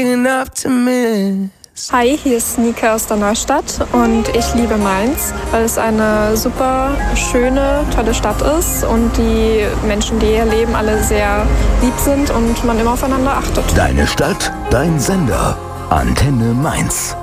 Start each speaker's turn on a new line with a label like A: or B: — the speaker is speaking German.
A: an optimist.
B: Hi, hier ist Nika aus der Neustadt und ich liebe Mainz, weil es eine super schöne, tolle Stadt ist und die Menschen, die hier leben, alle sehr lieb sind und man immer aufeinander achtet.
C: Deine Stadt, dein Sender. Antenne Mainz.